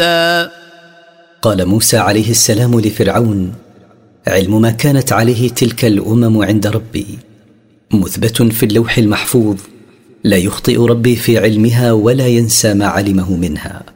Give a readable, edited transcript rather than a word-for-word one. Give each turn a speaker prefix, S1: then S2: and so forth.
S1: قال موسى عليه السلام لفرعون: علم ما كانت عليه تلك الأمم عند ربي مثبت في اللوح المحفوظ، لا يخطئ ربي في علمها ولا ينسى ما علمه منها.